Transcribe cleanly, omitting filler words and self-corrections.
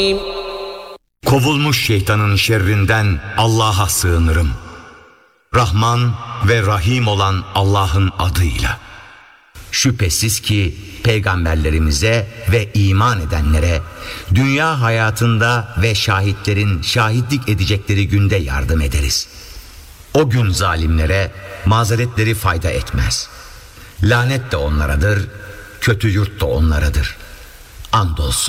Kovulmuş şeytanın şerrinden Allah'a sığınırım. Rahman ve Rahim olan Allah'ın adıyla. Şüphesiz ki peygamberlerimize ve iman edenlere dünya hayatında ve şahitlerin şahitlik edecekleri günde yardım ederiz. O gün zalimlere mazeretleri fayda etmez. Lanet de onlaradır, kötü yurt da onlaradır. Andolsun